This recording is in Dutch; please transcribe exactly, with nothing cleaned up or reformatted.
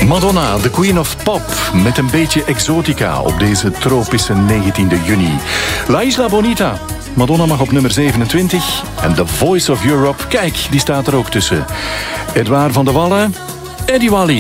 Madonna, de Queen of Pop, met een beetje exotica op deze tropische negentiende juni. La Isla Bonita. Madonna mag op nummer zevenentwintig. En The Voice of Europe, kijk, die staat er ook tussen. Edouard van de Wallen, Eddie Wally.